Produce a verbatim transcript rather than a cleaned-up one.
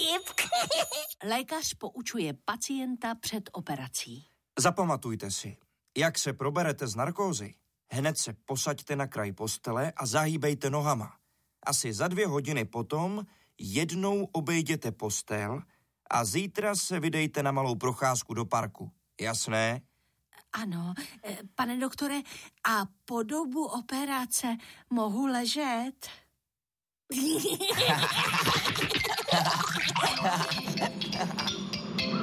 vtip. Lékař poučuje pacienta před operací. Zapamatujte si, jak se proberete z narkózy, hned se posaďte na kraj postele a zahýbejte nohama. Asi za dvě hodiny potom jednou obejděte postel a zítra se vydejte na malou procházku do parku. Jasné? Ano, pane doktore, a po dobu operace mohu ležet?